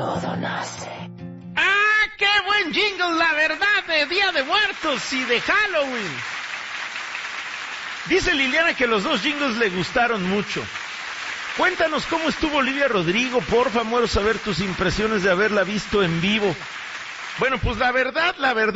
todo nace. ¡Ah, qué buen jingle! La verdad, de Día de Muertos y de Halloween. Dice Liliana que los dos jingles le gustaron mucho. Cuéntanos cómo estuvo Olivia Rodrigo, porfa, muero saber tus impresiones de haberla visto en vivo. Bueno, pues la verdad,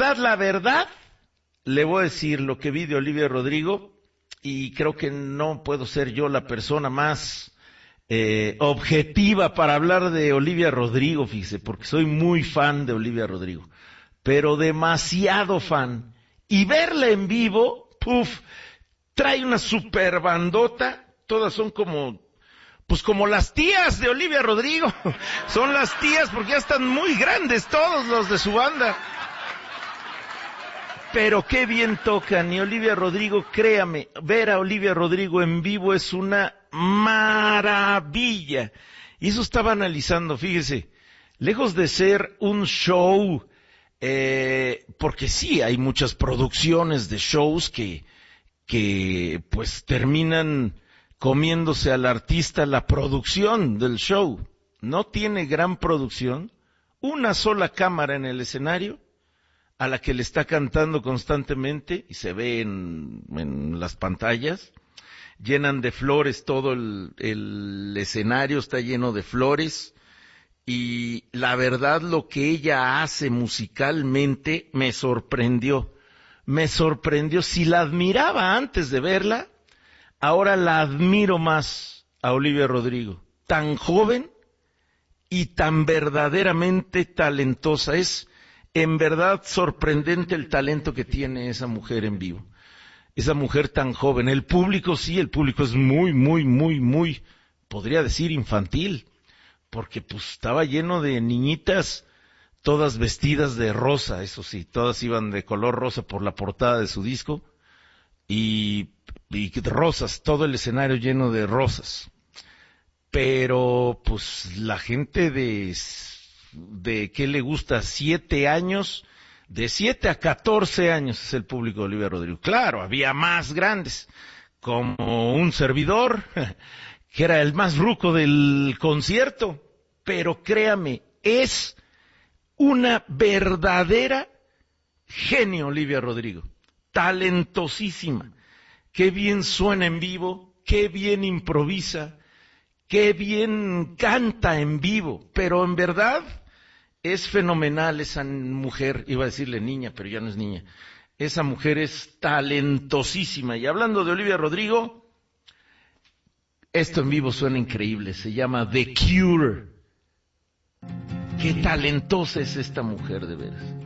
le voy a decir lo que vi de Olivia Rodrigo, y creo que no puedo ser yo la persona más objetiva para hablar de Olivia Rodrigo, fíjese, porque soy muy fan de Olivia Rodrigo, pero demasiado fan. Y verla en vivo, trae una super bandota, todas son como las tías de Olivia Rodrigo. Son las tías porque ya están muy grandes todos los de su banda. Pero qué bien tocan. Y Olivia Rodrigo, créame, ver a Olivia Rodrigo en vivo es una maravilla. Y eso estaba analizando, fíjese, lejos de ser un show, porque sí, hay muchas producciones de shows que pues terminan comiéndose al artista la producción del show. No tiene gran producción, una sola cámara en el escenario a la que le está cantando constantemente y se ve en las pantallas. Llenan de flores todo el escenario, está lleno de flores, y la verdad lo que ella hace musicalmente me sorprendió. Si la admiraba antes de verla, ahora la admiro más a Olivia Rodrigo. Tan joven y tan verdaderamente talentosa. Es en verdad sorprendente el talento que tiene esa mujer en vivo. Esa mujer tan joven. El público es muy, podría decir infantil, porque pues estaba lleno de niñitas, todas vestidas de rosa, eso sí, todas iban de color rosa por la portada de su disco, y rosas, todo el escenario lleno de rosas. Pero pues la gente de ¿qué le gusta? 7 años, de 7 a 14 años es el público de Olivia Rodrigo. Claro, había más grandes, como un servidor, que era el más ruco del concierto, pero créame, es una verdadera genio Olivia Rodrigo, talentosísima. Qué bien suena en vivo, qué bien improvisa, qué bien canta en vivo, pero en verdad es fenomenal esa mujer. Iba a decirle niña, pero ya no es niña. Esa mujer es talentosísima. Y hablando de Olivia Rodrigo, esto en vivo suena increíble, se llama The Cure. Qué talentosa es esta mujer, de veras.